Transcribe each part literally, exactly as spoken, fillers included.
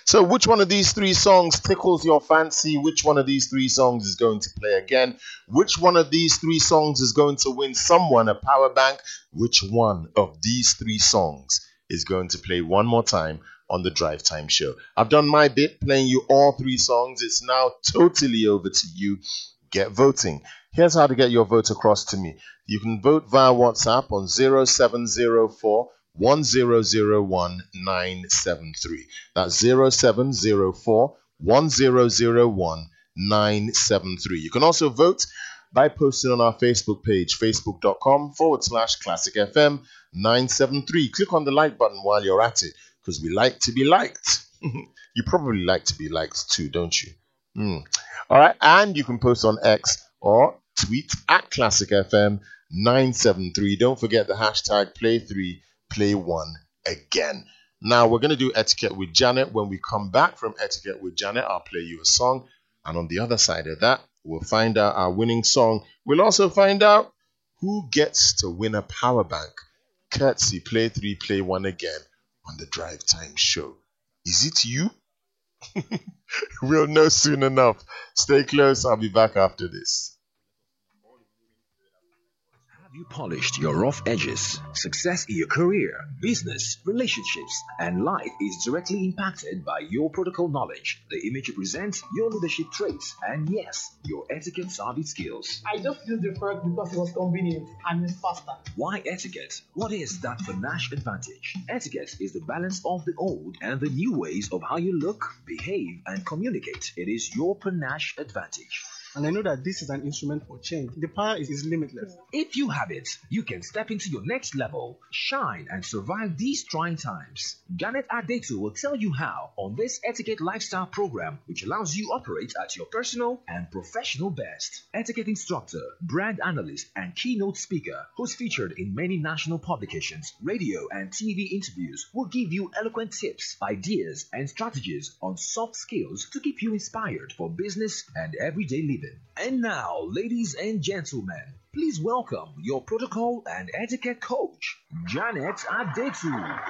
So, which one of these three songs tickles your fancy? Which one of these three songs is going to play again? Which one of these three songs is going to win someone a power bank? Which one of these three songs is going to play one more time on the Drive Time Show? I've done my bit playing you all three songs. It's now totally over to you. Get voting. Here's how to get your vote across to me. You can vote via WhatsApp on zero seven zero four one zero zero one nine seven three. That's zero seven zero four one zero zero one nine seven three. You can also vote by posting on our Facebook page, facebook.com forward slash classic FM 973. Click on the like button while you're at it, because we like to be liked. You probably like to be liked too, don't you? Mm. All right, and you can post on X or tweet at classic F M nine seven three. Don't forget the hashtag play three, play one again. Now we're going to do Etiquette with Janet. When we come back from Etiquette with Janet, I'll play you a song. And on the other side of that, we'll find out our winning song. We'll also find out who gets to win a power bank. Courtesy play three, play one again on the Drive Time Show. Is it you? We'll know soon enough. Stay close. I'll be back after this. Have you polished your rough edges? Success in your career, business, relationships, and life is directly impacted by your protocol knowledge, the image you present, your leadership traits, and yes, your etiquette savvy skills. I just used the fork because it was convenient and it's faster. Why etiquette? What is that panache advantage? Etiquette is the balance of the old and the new ways of how you look, behave, and communicate. It is your panache advantage. And I know that this is an instrument for change. The power is, is limitless. If you have it, you can step into your next level, shine, and survive these trying times. Janet Adetu will tell you how on this Etiquette Lifestyle program, which allows you operate at your personal and professional best. Etiquette instructor, brand analyst, and keynote speaker, who's featured in many national publications, radio, and T V interviews, will give you eloquent tips, ideas, and strategies on soft skills to keep you inspired for business and everyday living. And now, ladies and gentlemen, please welcome your protocol and etiquette coach, Janet Adetu.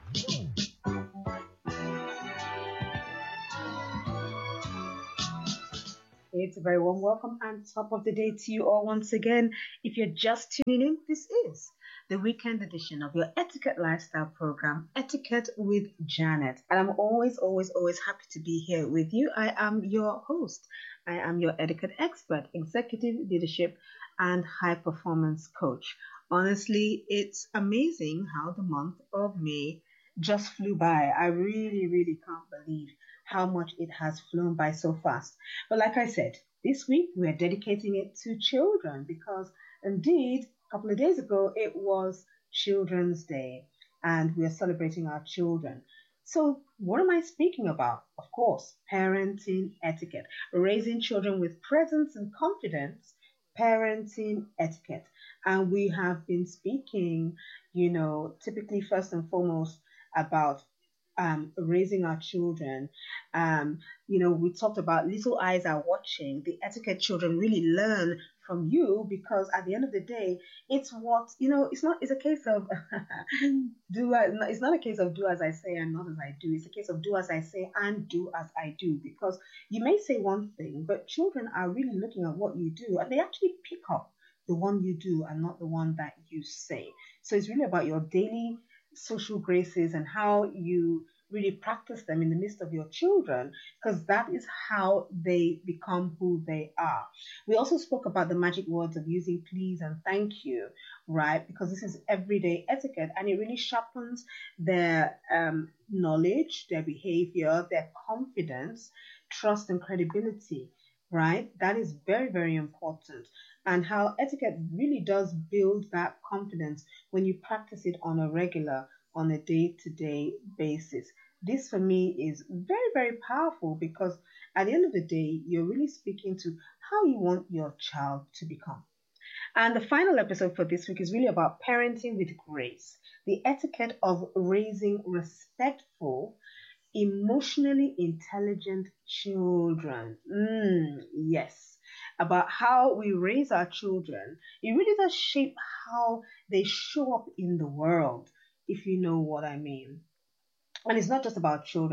It's a very warm welcome and top of the day to you all once again. If you're just tuning in, this is the weekend edition of your Etiquette Lifestyle program, Etiquette with Janet. And I'm always, always, always happy to be here with you. I am your host. I am your etiquette expert, executive leadership, and high performance coach. Honestly, it's amazing how the month of May just flew by. I really, really can't believe how much it has flown by so fast. But like I said, this week we are dedicating it to children because indeed, a couple of days ago, it was Children's Day and we are celebrating our children. So what am I speaking about? Of course, parenting etiquette, raising children with presence and confidence, parenting etiquette. And we have been speaking, you know, typically first and foremost about um, raising our children. Um, you know, we talked about little eyes are watching. The etiquette children really learn from you because at the end of the day, it's what, you know, it's not, it's a case of do, I, it's not a case of do as I say and not as I do. It's a case of do as I say and do as I do, because you may say one thing, but children are really looking at what you do and they actually pick up the one you do and not the one that you say. So it's really about your daily social graces and how you really practice them in the midst of your children, because that is how they become who they are. We also spoke about the magic words of using please and thank you, right? Because this is everyday etiquette and it really sharpens their um, knowledge, their behavior, their confidence, trust and credibility, right? That is very, very important. And how etiquette really does build that confidence when you practice it on a regular, on a day-to-day basis. This for me is very, very powerful because at the end of the day, you're really speaking to how you want your child to become. And the final episode for this week is really about parenting with grace, the etiquette of raising respectful, emotionally intelligent children. Mm, yes. About how we raise our children. It really does shape how they show up in the world, if you know what I mean. And it's not just about children.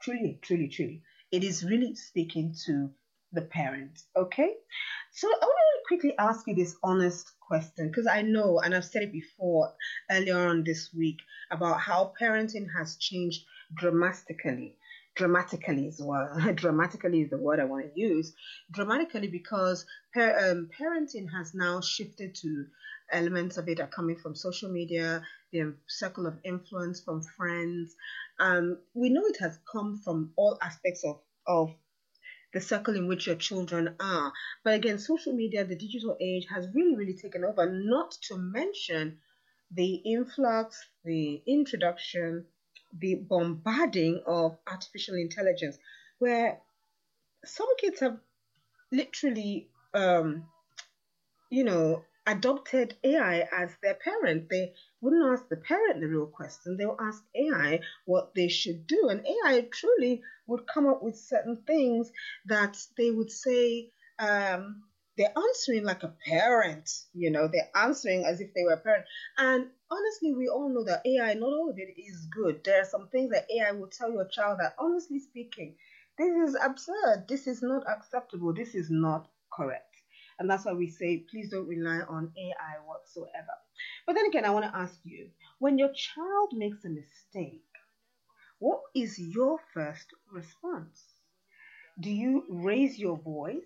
Truly, truly, truly. It is really speaking to the parent. Okay? So I want to quickly ask you this honest question because I know, and I've said it before earlier on this week, about how parenting has changed dramatically. Dramatically as well. Dramatically is the word I want to use. Dramatically because par- um, parenting has now shifted to elements of it are coming from social media, the circle of influence from friends. Um, we know it has come from all aspects of, of the circle in which your children are. But again, social media, the digital age has really, really taken over, not to mention the influx, the introduction, the bombarding of artificial intelligence, where some kids have literally, um, you know, adopted A I as their parent. They wouldn't ask the parent the real question. They'll ask A I what they should do. And A I truly would come up with certain things that they would say, um, they're answering like a parent, you know, they're answering as if they were a parent. And honestly, we all know that A I, not all of it is good. There are some things that A I will tell your child that, honestly speaking, this is absurd. This is not acceptable. This is not correct. And that's why we say, please don't rely on A I whatsoever. But then again, I want to ask you, when your child makes a mistake, what is your first response? Do you raise your voice?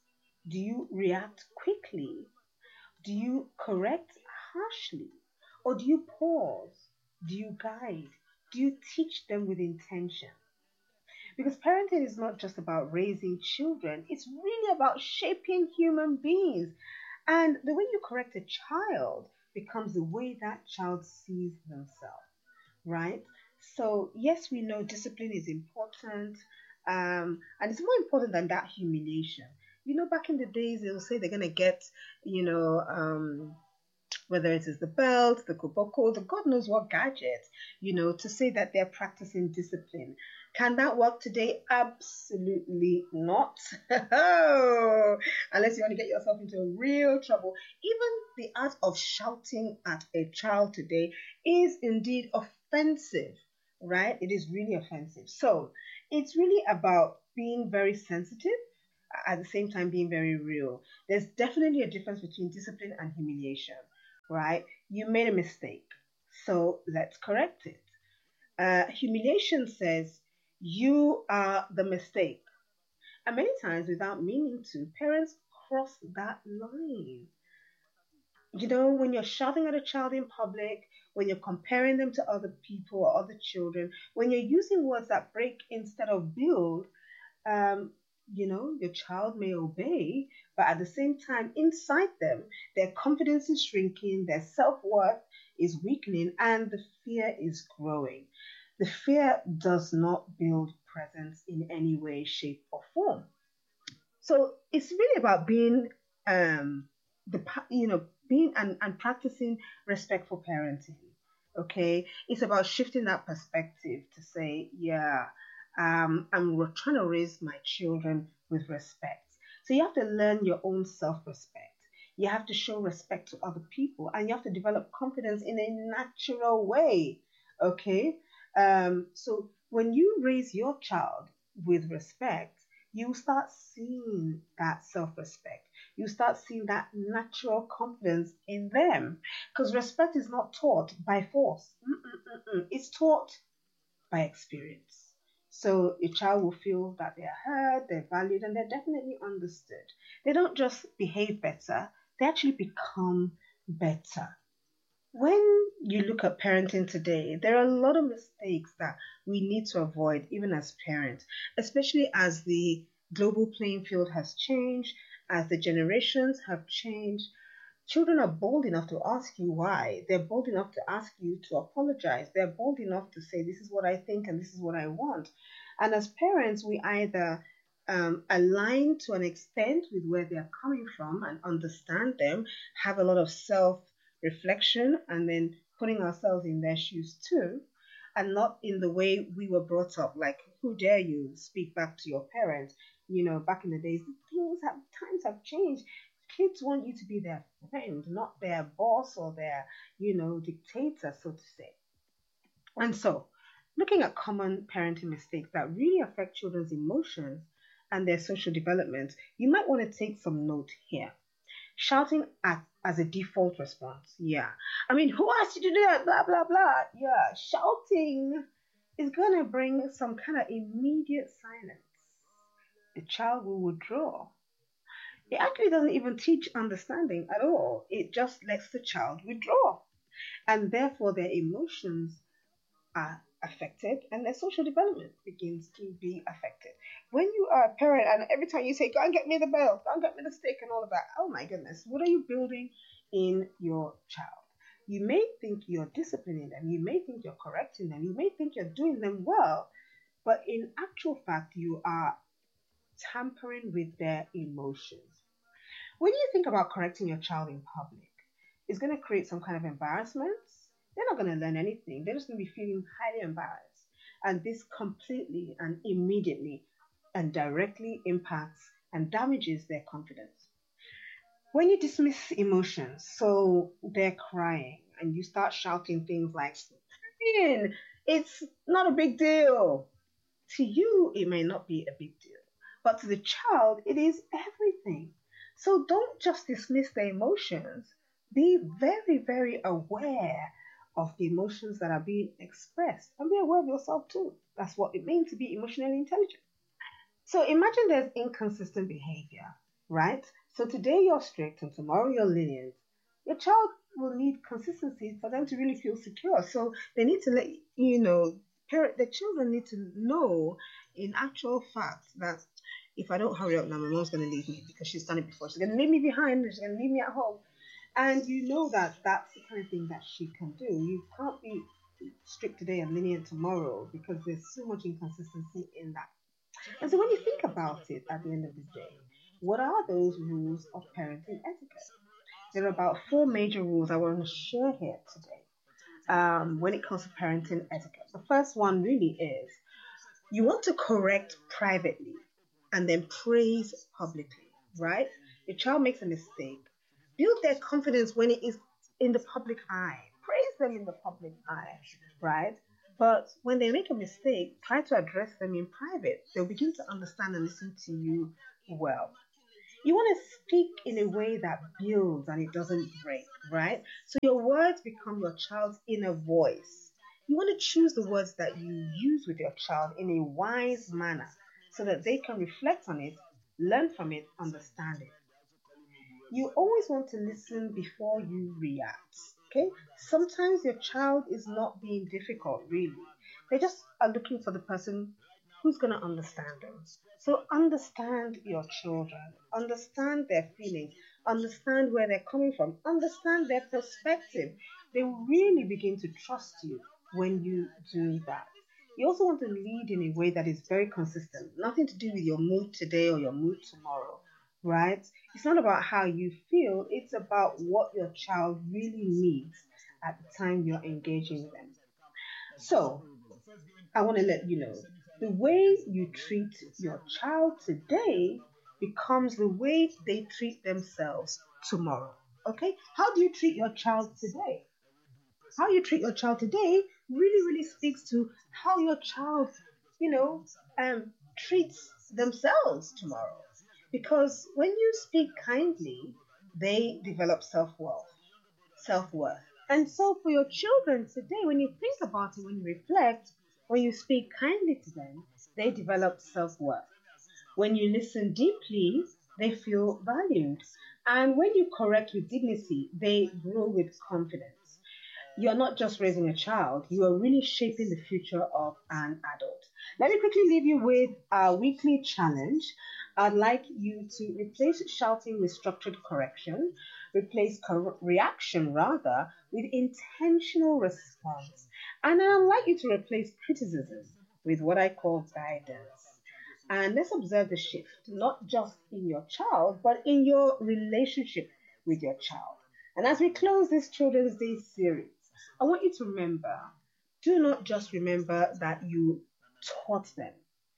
Do you react quickly? Do you correct harshly? Or do you pause? Do you guide? Do you teach them with intention? Because parenting is not just about raising children, it's really about shaping human beings. And the way you correct a child becomes the way that child sees themselves, right? So, yes, we know discipline is important, um, and it's more important than that humiliation. You know, back in the days, they'll say they're going to get, you know, um, whether it is the belt, the koboko, the God knows what gadget, you know, to say that they're practicing discipline. Can that work today? Absolutely not. Unless you want to get yourself into real trouble. Even the art of shouting at a child today is indeed offensive, right? It is really offensive. So it's really about being very sensitive at the same time being very real. There's definitely a difference between discipline and humiliation, right? You made a mistake, so let's correct it. Uh, humiliation says you are the mistake. And many times, without meaning to, parents cross that line. You know, when you're shouting at a child in public, when you're comparing them to other people or other children, when you're using words that break instead of build, um, you know, your child may obey, but at the same time, inside them, their confidence is shrinking, their self worth is weakening, and the fear is growing. The fear does not build presence in any way, shape, or form. So it's really about being, um, the pa- you know, being and, and practicing respectful parenting. Okay, it's about shifting that perspective to say, yeah, um, I'm re- trying to raise my children with respect. So you have to learn your own self-respect. You have to show respect to other people, and you have to develop confidence in a natural way. Okay, um, so when you raise your child with respect, you start seeing that self-respect. You start seeing that natural confidence in them, because respect is not taught by force. Mm-mm-mm-mm. It's taught by experience. So a child will feel that they're heard, they're valued, and they're definitely understood. They don't just behave better, they actually become better. When you look at parenting today, there are a lot of mistakes that we need to avoid, even as parents, especially as the global playing field has changed, as the generations have changed. Children are bold enough to ask you why. They're bold enough to ask you to apologize. They're bold enough to say, this is what I think and this is what I want. And as parents, we either um, align to an extent with where they're coming from and understand them, have a lot of self reflection, and then putting ourselves in their shoes too, and not in the way we were brought up. Like, who dare you speak back to your parents? You know, back in the days, things have times have changed. Kids want you to be their friend, not their boss or their, you know, dictator, so to say. And so, Looking at common parenting mistakes that really affect children's emotions and their social development, you might want to take some note here. Shouting at as a default response. Yeah. I mean, who asked you to do that? Blah, blah, blah. Yeah. Shouting is going to bring some kind of immediate silence. The child will withdraw. It actually doesn't even teach understanding at all. It just lets the child withdraw. And therefore, their emotions are affected and their social development begins to be affected. When you are a parent and every time you say, go and get me the belt, go and get me the stick and all of that, oh my goodness, what are you building in your child? You may think you're disciplining them, you may think you're correcting them, you may think you're doing them well, but in actual fact, you are tampering with their emotions. When you think about correcting your child in public, it's going to create some kind of embarrassment. They're not going to learn anything. They're just going to be feeling highly embarrassed. And this completely and immediately and directly impacts and damages their confidence. When you dismiss emotions, so they're crying, and you start shouting things like, it's not a big deal. To you, it may not be a big deal. But to the child, it is everything. So don't just dismiss their emotions. Be very, very aware of the emotions that are being expressed and be aware of yourself too. That's what it means to be emotionally intelligent. So imagine there's inconsistent behavior, right? So today you're strict and tomorrow you're lenient. Your child will need consistency for them to really feel secure. So they need to let you know, parent, the children need to know in actual fact that if I don't hurry up now, my mom's going to leave me because she's done it before. She's going to leave me behind and she's going to leave me at home. And you know that that's the kind of thing that she can do. You can't be strict today and lenient tomorrow because there's so much inconsistency in that. And so when you think about it at the end of the day, what are those rules of parenting etiquette? There are about four major rules I want to share here today um, when it comes to parenting etiquette. The first one really is you want to correct privately and then praise publicly, right? Your child makes a mistake. Build their confidence when it is in the public eye. Praise them in the public eye, right? But when they make a mistake, try to address them in private. They'll begin to understand and listen to you well. You want to speak in a way that builds and it doesn't break, right? So your words become your child's inner voice. You want to choose the words that you use with your child in a wise manner so that they can reflect on it, learn from it, understand it. You always want to listen before you react. Okay? Sometimes your child is not being difficult, really. They just are looking for the person who's going to understand them. So understand your children, understand their feelings, understand where they're coming from, understand their perspective. They will really begin to trust you when you do that. You also want to lead in a way that is very consistent, nothing to do with your mood today or your mood tomorrow, right? It's not about how you feel, it's about what your child really needs at the time you're engaging them. So, I want to let you know the way you treat your child today becomes the way they treat themselves tomorrow. Okay? How do you treat your child today? How you treat your child today really, really speaks to how your child, you know, um, treats themselves tomorrow. Because when you speak kindly, they develop self-worth, self-worth. And so for your children today, when you think about it, when you reflect, when you speak kindly to them, they develop self-worth. When you listen deeply, they feel valued. And when you correct with dignity, they grow with confidence. You're not just raising a child, you are really shaping the future of an adult. Let me quickly leave you with our weekly challenge. I'd like you to replace shouting with structured correction, replace cor- reaction rather with intentional response. And then I'd like you to replace criticism with what I call guidance. And let's observe the shift, not just in your child, but in your relationship with your child. And as we close this Children's Day series, I want you to remember, do not just remember that you taught them.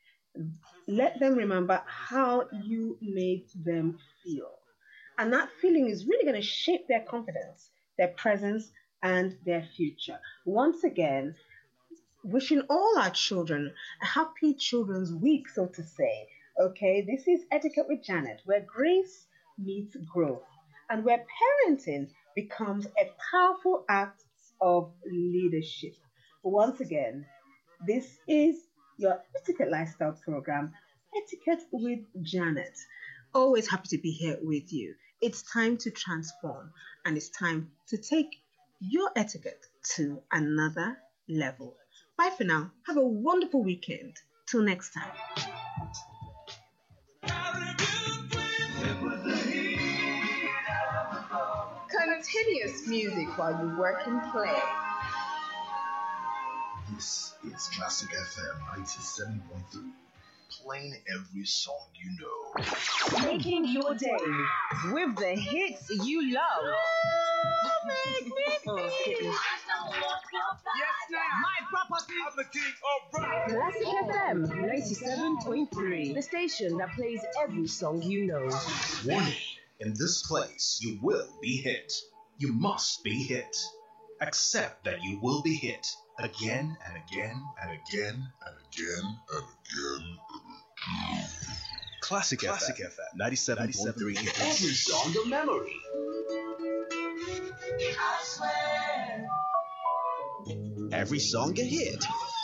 Let them remember how you made them feel. And that feeling is really going to shape their confidence, their presence, and their future. Once again, wishing all our children a happy Children's Week, so to say. Okay, this is Etiquette with Janet, where grace meets growth and where parenting becomes a powerful act of leadership. Once again, this is your Etiquette Lifestyle program, Etiquette with Janet. Always happy to be here with you. It's time to transform and it's time to take your etiquette to another level. Bye for now. Have a wonderful weekend. Till next time. Continuous music while you work and play. This is Classic F M ninety-seven point three. Playing every song you know. Making your day with the hits you love. Make me Oh, goodness. Yes, now. My property. I'm the king of rock. Classic F M ninety-seven point three, the station that plays every song you know. Warning. In this place, you will be hit. You must be hit. Accept that you will be hit again and again and again and again and again. Classic, Classic F M ninety-seven point three hits. Every song of memory. I swear. Every song a hit.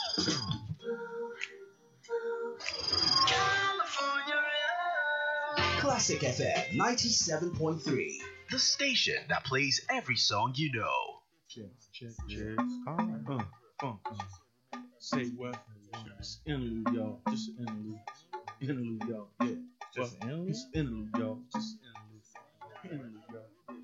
Classic F M ninety-seven point three, the station that plays every song you know. Check, check, check. Uh, uh, uh. Say what? Just interlude, y'all. Just an interlude. Interlude, y'all. Yeah. Just an interlude? Just interlude, y'all. Just interlude. Interlude, y'all.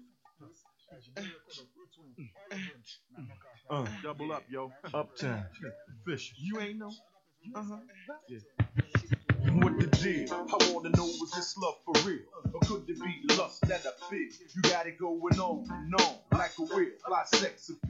Uh, double up, yo. Uptown. Fish. You ain't know? Uh-huh. Yeah. What the deal? I wanna know, is this love for real? Or could it be lust that I feel? You got it going on and on like a wheel. Fly sex appeal.